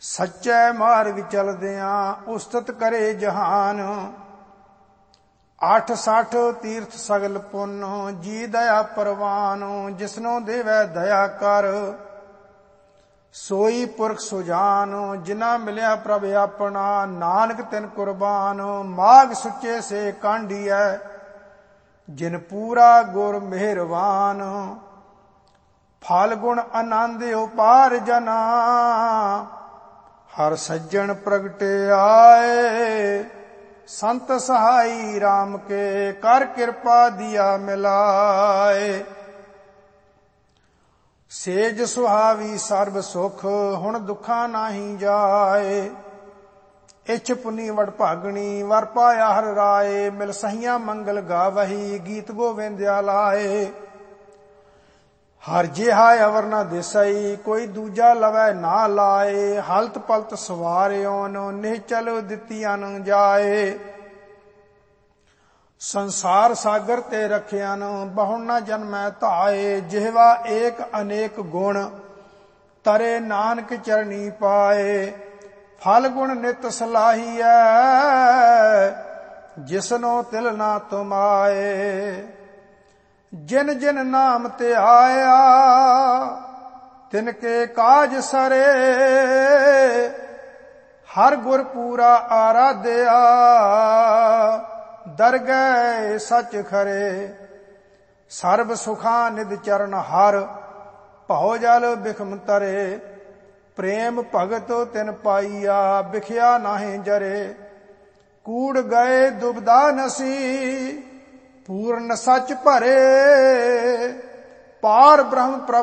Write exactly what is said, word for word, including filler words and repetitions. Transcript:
ਸੱਚੇ ਮਾਰਗ ਚਲਦਿਆਂ ਉਸਤਤ ਕਰੇ ਜਹਾਨ। ਅੱਠ ਸੱਠ ਤੀਰਥ ਸਗਲ ਪੁੰਨ ਜੀ ਦਇਆ ਪਰਵਾਨ। ਜਿਸਨੋ ਦੇਵੈ ਦਇਆ ਕਰ ਸੋਈ ਪੁਰਖ ਸੁਜਾਨ। ਜਿਨਾ ਮਿਲਿਆ ਪ੍ਰਭ ਆਪਣਾ ਨਾਨਕ ਤਿਨ ਕੁਰਬਾਨ। ਮਾਗ ਸੁੱਚੇ ਸੇ ਕਾਂਢੀਐ ਜਿਨ ਪੂਰਾ ਗੁਰ ਮਿਹਰਵਾਨ। ਫਲ ਗੁਣ ਆਨੰਦ ਉਪਾਰ ਜਨਾ ਹਰ ਸੱਜਣ ਪ੍ਰਗਟੇ ਆਏ। ਸੰਤ ਸਹਾਈ ਰਾਮ ਕੇ ਕਰ ਕਿਰਪਾ ਦਿਆ ਮਿਲਾਏ। ਸੇਜ ਸੁਹਾਵੀ ਸਰਬ ਸੁਖ ਹੁਣ ਦੁੱਖਾਂ ਨਾਹੀ ਜਾਏ। ਇਛ ਪੁਨੀ ਵਡ ਭਾਗਣੀ ਵਰ ਪਾਇਆ ਹਰ ਰਾਏ। ਮਿਲ ਸਹੀਆਂ ਮੰਗਲ ਗਾਵਹੀ ਗੀਤ ਗੋਵਿੰਦਿਆ ਲਾਏ। ਹਰ ਜਿਹਾ ਅਵਰ ਨਾ ਦਿਸਈ ਕੋਈ ਦੂਜਾ ਲਵੈ ਨਾ ਲਾਏ। ਹਲਤ ਪਲਤ ਸਵਾਰਿਓਨ ਨਿਹਚਲ ਦਿੱਤੀਆਂ ਨ ਜਾਏ। ਸੰਸਾਰ ਸਾਗਰ ਤੇ ਰਖਿਆਨ ਬਹੁ ਨਾ ਜਨਮੈ ਧਾਏ। ਜਿਹਵਾ ਏਕ ਅਨੇਕ ਗੁਣ ਤਰੇ ਨਾਨਕ ਚਰਣੀ ਪਾਏ। ਫਲ ਗੁਣ ਨਿਤ ਸਲਾਹੀਐ ਜਿਸਨੋ ਤਿਲ ਨਾ ਤੁਮਾਏ। ਜਿਨ ਜਿਨ ਨਾਮ ਤੇ ਆਇਆ ਤਿਨ ਕੇ ਕਾਜ ਸਰੇ। ਹਰ ਗੁਰ ਪੂਰਾ ਆਰਾਧਿਆ ਦਰਗਹਿ ਸਚ ਖਰੇ। ਸਰਬ ਸੁਖਾਂ ਨਿਧ ਚਰਨ ਹਰ ਭਉ ਜਲ ਬਿਖਮ ਤਰੇ। ਪ੍ਰੇਮ ਭਗਤ ਤਿਨ ਪਾਈਆ ਬਿਖਿਆ ਨਾਹੀਂ ਜਰੇ। ਕੂੜ ਗਏ ਦੁਬਦਾ ਨਸੀ ਪੂਰਨ ਸੱਚ ਭਰੇ। ਪਾਰ ਬ੍ਰਹਮ